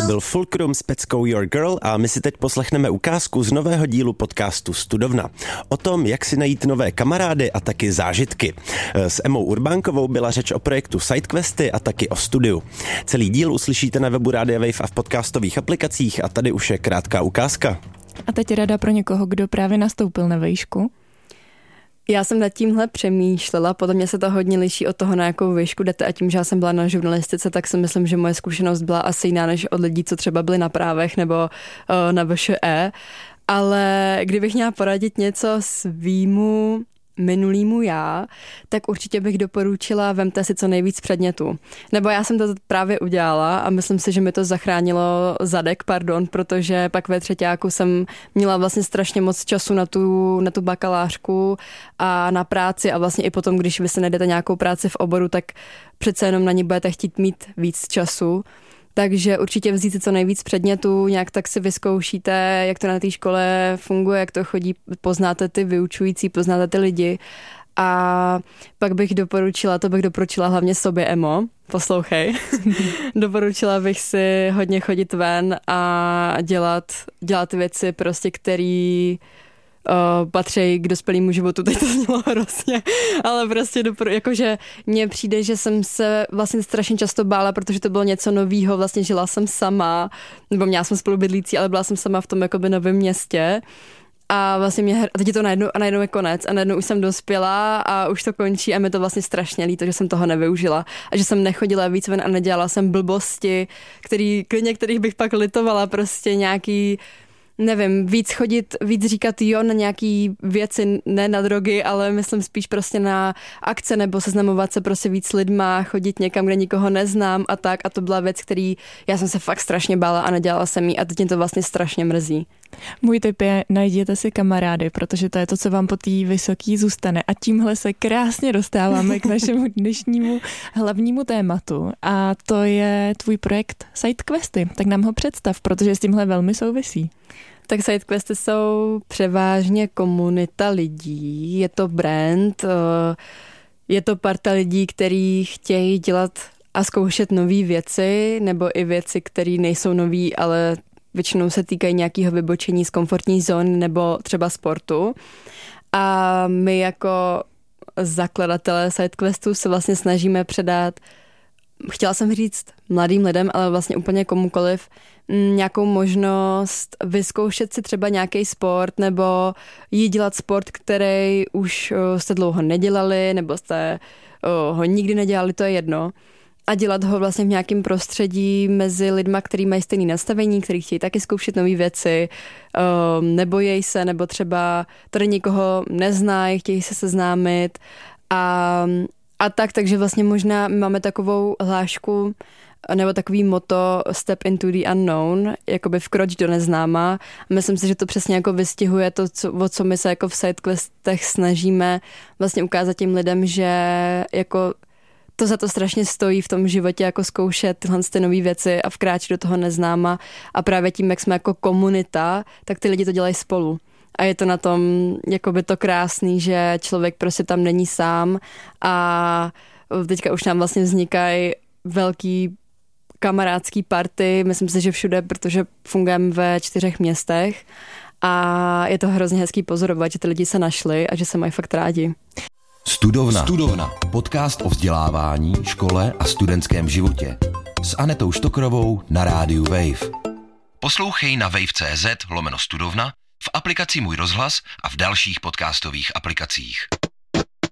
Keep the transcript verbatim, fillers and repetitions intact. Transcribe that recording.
byl Fulcrum s peckou Your Girl a my si teď poslechneme ukázku z nového dílu podcastu Studovna. O tom, jak si najít nové kamarády a taky zážitky. S Emou Urbánkovou byla řeč o projektu SideQuesty a taky o studiu. Celý díl uslyšíte na webu Rádia Wave a v podcastových aplikacích a tady už je krátká ukázka. A teď rada pro někoho, kdo právě nastoupil na vejšku. Já jsem nad tímhle přemýšlela, podle mě se to hodně liší od toho, na jakou výšku jdete, a tím, že já jsem byla na žurnalistice, tak si myslím, že moje zkušenost byla asi jiná než od lidí, co třeba byli na právech nebo uh, na V Š E. Ale kdybych měla poradit něco svýmu minulýmu já, tak určitě bych doporučila, vemte si co nejvíc předmětů. Nebo já jsem to právě udělala a myslím si, že mi to zachránilo zadek, pardon, protože pak ve třeťáku jsem měla vlastně strašně moc času na tu, na tu bakalářku a na práci a vlastně i potom, když vy se najdete nějakou práci v oboru, tak přece jenom na ní budete chtít mít víc času. Takže určitě vzít si co nejvíc předmětů, nějak tak si vyzkoušíte, jak to na té škole funguje, jak to chodí, poznáte ty vyučující, poznáte ty lidi. A pak bych doporučila, to bych doporučila hlavně sobě, Emo, poslouchej. Doporučila bych si hodně chodit ven a dělat, dělat věci prostě, které Uh, patří k dospělému životu, teď to znělo hrozně, ale prostě dopro, jakože mně přijde, že jsem se vlastně strašně často bála, protože to bylo něco novýho, vlastně žila jsem sama, nebo měla jsem spolubydlící, ale byla jsem sama v tom jakoby novém městě a vlastně mě, a teď je to najednou, a najednou je konec a najednou už jsem dospěla a už to končí a mi to vlastně strašně líto, že jsem toho nevyužila a že jsem nechodila víc ven a nedělala jsem blbosti, který, klidně kterých bych pak litovala, prostě nějaký nevím, víc chodit, víc říkat jo na nějaký věci, ne na drogy, ale myslím spíš prostě na akce nebo seznamovat se prostě víc s lidma, chodit někam, kde nikoho neznám a tak. A to byla věc, který já jsem se fakt strašně bála a nedělala jsem ji a teď mě to vlastně strašně mrzí. Můj tip je, najděte si kamarády, protože to je to, co vám po té vysoký zůstane. A tímhle se krásně dostáváme k našemu dnešnímu hlavnímu tématu. A to je tvůj projekt SideQuesty. Tak nám ho představ, protože s tímhle velmi souvisí. Tak SideQuesty jsou převážně komunita lidí, je to brand, je to parta lidí, kteří chtějí dělat a zkoušet nové věci, nebo i věci, které nejsou nové, ale většinou se týkají nějakého vybočení z komfortní zóny nebo třeba sportu. A my jako zakladatelé SideQuestů se vlastně snažíme předat, chtěla jsem říct mladým lidem, ale vlastně úplně komukoliv, nějakou možnost vyzkoušet si třeba nějaký sport nebo jít dělat sport, který už jste dlouho nedělali nebo jste ho nikdy nedělali, to je jedno. A dělat ho vlastně v nějakém prostředí mezi lidma, kteří mají stejné nastavení, kteří chtějí taky zkoušet nové věci, nebojí se, nebo třeba tady někoho neznají, chtějí se seznámit a, a tak, takže vlastně možná máme takovou hlášku nebo takový moto Step into the unknown, jakoby vkroč do neznáma. Myslím si, že to přesně jako vystihuje to, co, o co my se jako v SideQuestech snažíme vlastně ukázat těm lidem, že jako to za to strašně stojí v tom životě, jako zkoušet tyhle ty nové věci a vkráčet do toho neznáma. A právě tím, jak jsme jako komunita, tak ty lidi to dělají spolu. A je to na tom jakoby to krásný, že člověk prostě tam není sám a teďka už nám vlastně vznikají velký kamarádský party, myslím si, že všude, protože fungujeme ve čtyřech městech a je to hrozně hezký pozorovat, že ty lidi se našli a že se mají fakt rádi. Studovna. Studovna. Podcast o vzdělávání, škole a studentském životě. S Anetou Štokrovou na rádiu Wave. Poslouchej na wave tečka cé zet lomeno studovna, v aplikaci Můj rozhlas a v dalších podcastových aplikacích.